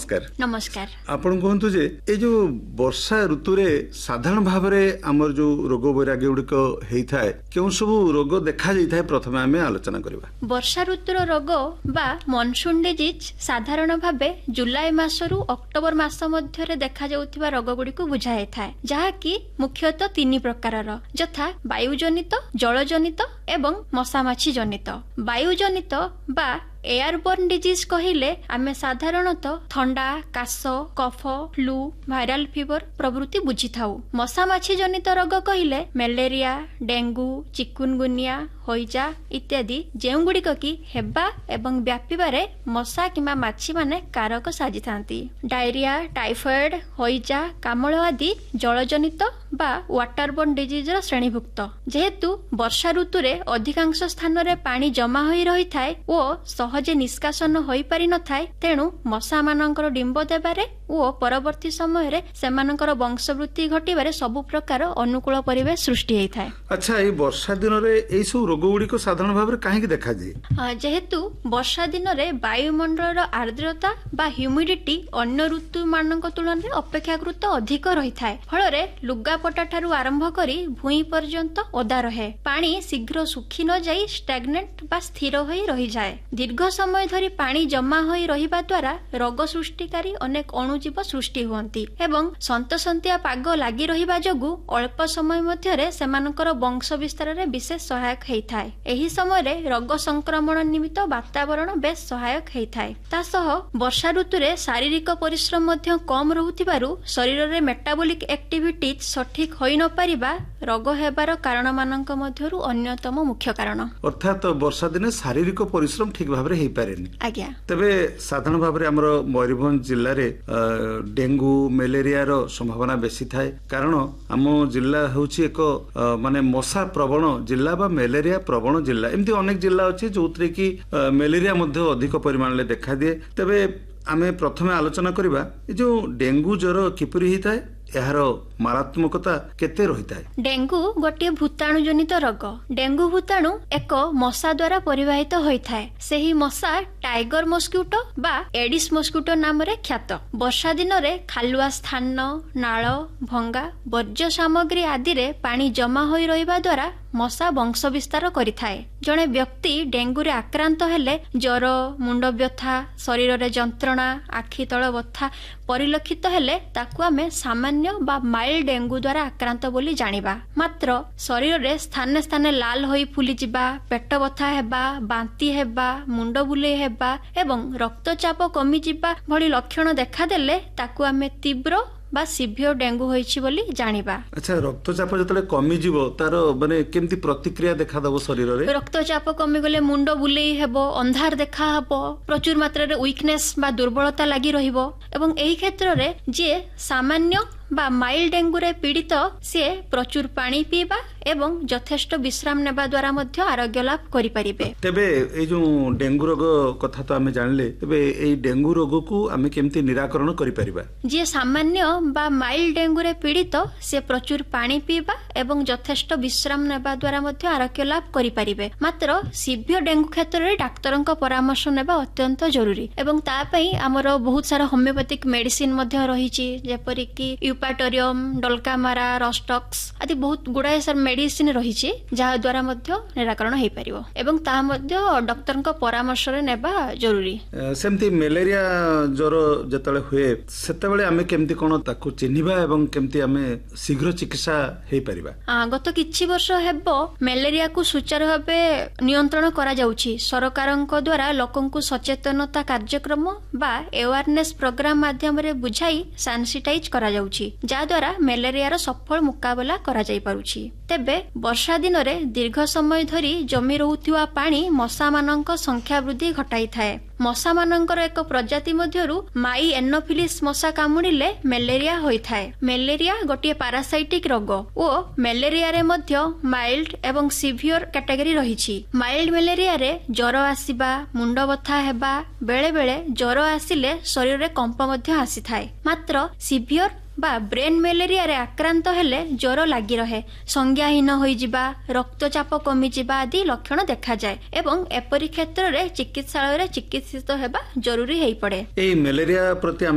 नमस्कार। नमस्कार। आपण कहतु जे ए जो वर्षा ऋतु रे साधारण भाव में आमर जो रोग वैराग्य गुड़िक होता है क्यों सब रोग देखा जाए प्रथम आम आलोचना करवा। वर्षा ऋतुर रोग बा मनसून डिजीज साधारण भावे जुलाई मासरू अक्टोबर मास मध्य देखा जाउथिबा रोग गुड़िक बुझाई थाए, जहाँकि मुख्यतः 3 प्रकारर, यथा वायुजनित, जलजनित एवं मशामाछी जनित। वायुजनित बा एयरबोर्न डिजीज कहिले आमे साधारणतः ठंडा, काश, कफ, फ्लू, भाइराल फीवर प्रभृति बुझी थाउ। मशामाछी जनित रोग कहिले मलेरिया, डेंगू, चिकुनगुनिया, होइजा इत्यादि जेउ गुड़िक की हेबा एवं व्यापीबारे मशा किंबा माछी माने कारक साजी थांती। डायरिया, टाइफॉइड, होइजा, कामल आदि जलजनित बा वाटरबोर्न डिजीज र श्रेणीभुक्त। जेहेतु वर्षा ऋतु रे अधिकांश स्थान रे पानी जमा होई रही थाए ओ सहजे निष्कासन होई पारि न थाए, तेणु मशा मानकर डिंब देबारे ओ परवर्ती समय रे सेमानकर वंशवृद्धि घटिबारे सब प्रकार अनुकूल परिवेश सृष्टि हेई थाए। अच्छा, ए वर्षा दिन रे ए सब रोग गुड़िक साधारण भाव में कहीं देखा जाए? जेहेतु वर्षा दिन रे वायुमंडल आर्द्रता बा ह्यूमिडिटी अन्य ऋतु मानक तुलन रे अपेक्षाकृत अधिक रही थाए, फल लुगापटा ठारू आरंभ करी भूई पर्यंत ओदा रहे। पानी शीघ्र सुखी न जाई स्टैग्नेंट बा स्थिर होई रही जाए। दीर्घ समय धरी पानी जमा होई रहिबा द्वारा रोग सृष्टिकारी अनेक अणुजीव सृष्टि हुअंती एवं सन्तसंतिया पाग लागि रहिबा जोगु अल्प समय मध्यरे सेमानकर वंश विस्तार रे विशेष सहायक हेइथाय। एही समय रे रोग संक्रमण निमित्त वातावरण बेस सहायक हेइथाय। तासह वर्षा ऋतु रे शारीरिक परिश्रम मध्य कम रहुथिबारु शरीर रे मेटाबॉलिक एक्टिविटीज सठिक होई न परिबा रोग हेबार कारण मानक मध्यरु अन्यतम मुख्य कारण। अर्थात वर्षा दिन शारीरिक परिश्रम ठीक भाव रे हेइ पारेनी। आज्ञा। तबे साधारण भाव रे हमर मयूरभंज जिल्ला रे डेंगू, मलेरिया रो संभावना बेसी थाए, कारण आम जिल्ला होछि एक माने मशा प्रवण जिल्ला बा मलेरिया प्रवण जिल्ला। एमती अनेक जिल्ला अछि जोतरे कि मलेरिया मध्ये अधिक परिमाण ले देखा दिए। तबे आमे प्रथमे आलोचना करबा ए जो डेंगू ज्वर किपरि हिताए, यार मारात्मकता केते रहिताए? डेंगू गोटे भूताणु जनित रोग। डेंगू भूताणु एक मशा द्वारा परिवाहित होइथाए। सेही मशा टाइगर मस्क्यूटो बा एडिस मस्क्यूटो नाम रे ख्यात। वर्षा दिन रे खालुआ स्थान, नाଳ, भंगा, वर्ज्य सामग्री आदि रे पानी जमा होई रहिबा द्वारा मशा वंश विस्तार करिथाए। जणे व्यक्ति डेंगू रे आक्रांत हेले ज्वर, मुंड व्यथा, शरीर रे जंत्रणा, आखि तळ बथा परिलक्षित हेले ताकू आमे सामान्य बा माइल्ड डेंगू द्वारा आक्रांत बोली जानिबा। मात्र शरीर रे स्थाने स्थाने लाल होई फुली जिबा, पेट बथा हेबा, बांती हेबा, मुंड बुले हेबा एवं रक्तचाप कमी जिबा भली लक्षण देखा देले ताकू आमे तीव्र बा सिवियर डेंगू होइछि बोली जानिबा। अच्छा, रक्तचाप जतले कमी जिवो तार माने केमती प्रतिक्रिया देखा दबो शरीर रे? रक्तचाप कमी गले मुंड बुलेई हेबो, अंधार देखा हेबो, प्रचुर मात्रा रे वीकनेस बा दुर्बलता लागि रहिबो एवं एही क्षेत्र रे जे सामान्य बा माइल्ड डेंगू रे पीड़ित से प्रचुर पानी पीबा एवं यथेष्ट विश्राम नेबा द्वारा मध्य आरोग्य लाभ करि परिबे। तबे ए जो डेंगू रोग कथा तो आमे जानले, तबे ए डेंगू रोग को आमे केमती निराकरण करि परिबा? जे सामान्य बा माइल्ड डेंगू रे पीड़ित से प्रचुर पानी पीबा एवं यथेष्ट विश्राम नेबा द्वारा मध्य आरोग्य लाभ करि परिबे। मात्र सिवियर डेंगू क्षेत्र रे डाक्टरक परामर्श नेबा अत्यंत जरूरी एवं ता पई हमर बहुत सारा होमियोपैथिक मेडिसिन मध्य रहिछि, जेपरि कि यूपाटोरियम, डोल्कामारा, रस्टॉक्स आदि बहुत गुड़ाए सर मेडिसिन रहिछि, जहा द्वारा मध्य निराकरण हेइ परिबो एवं ता मध्य डॉक्टरक परामर्श रे नेबा जरूरी। सेमती मलेरिया ज्वर जतले हुए सेतबेले आमे केमती कोन ताकू चिन्हिबा एवं केमती आमे शीघ्र चिकित्सा हेइ परिबा? गत किछि वर्ष हेबो मलेरिया को सुचारू भाबे नियंत्रण करा जाउछि। सरकारक द्वारा लोकंकु सचेतनता कार्यक्रम बा अवेयरनेस प्रोग्राम माध्यम रे बुझाई सेंसिटाइज करा जाउछि, जा द्वारा मलेरिया रो सफल मुकाबला करा जाई पारुछि। तेबे वर्षा दिन रे दीर्घ समय धरी जमी रहुथिवा पानी मशा मानक संख्या वृद्धि घटाई थाए। मशा मानकर एक प्रजाति मध्यरु माई एनोफिलिस मशा कामुड़िले मलेरिया होई थाए। मलेरिया गोटे पारासाइटिक रोग ओ मलेरिया रे मध्य माइल्ड एवं सिवियर कैटेगरी रहिछि। माइल्ड मलेरिया रे ज्वर आसीबा, मुंड बथा हेबा, बेले बेले ज्वर आसिले शरीर रे कंप मध्य आसी थाए। मात्र सिवियर बा ब्रेन मलेरिया रे आक्रांत हेले ज्वर लागि रहे, संज्ञाहीन होई जिबा, रक्तचाप कमी जिबा आदि लक्षण देखा जाए एवं एपरि क्षेत्र रे चिकित्सालय रे चिकित्सित हेबा जरूरी हेई पड़े। ए मलेरिया प्रति